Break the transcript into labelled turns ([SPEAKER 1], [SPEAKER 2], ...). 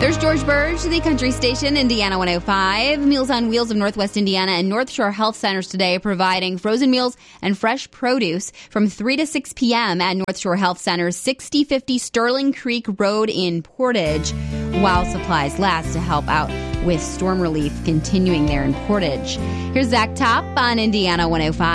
[SPEAKER 1] There's George Burge, the country station, Indiana 105. Meals on Wheels of Northwest Indiana and North Shore Health Centers today providing frozen meals and fresh produce from 3 to 6 p.m. at North Shore Health Centers, 6050 Sterling Creek Road in Portage, while supplies last, to help out with storm relief continuing there in Portage. Here's Zach Top on Indiana 105.